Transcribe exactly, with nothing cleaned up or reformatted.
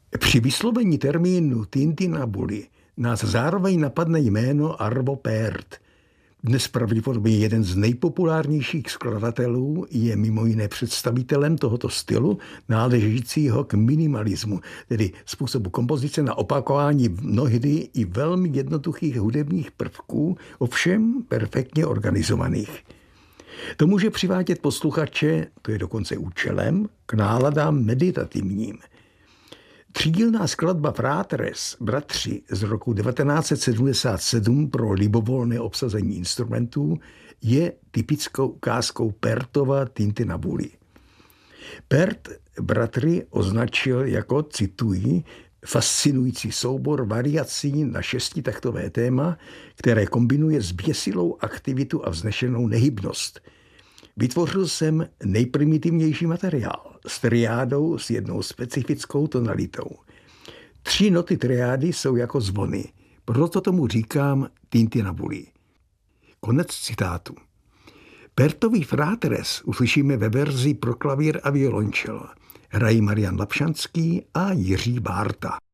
Při vyslovení termínu tintinabuli nás zároveň napadne jméno Arvo Pärt. Dnes pravděpodobně jeden z nejpopulárnějších skladatelů, je mimo jiné představitelem tohoto stylu náležícího k minimalismu, tedy způsobu kompozice na opakování mnohdy i velmi jednoduchých hudebních prvků, ovšem perfektně organizovaných. To může přivádět posluchače, to je dokonce účelem, k náladám meditativním. Třídílná skladba Fratres, bratři z roku devatenáct set sedmdesát sedm pro libovolné obsazení instrumentů je typickou ukázkou Pärtova tintinabuli. Pärt bratry označil jako, cituji, fascinující soubor variací na šestitaktové téma, které kombinuje zběsilou aktivitu a vznešenou nehybnost. Vytvořil jsem nejprimitivnější materiál s triádou s jednou specifickou tonalitou. Tři noty triády jsou jako zvony, proto tomu říkám tintinabuli. Konec citátu. Pärtový Fratres uslyšíme ve verzi pro klavír a violončelo. Hrají Marian Lapšanský a Jiří Bárta.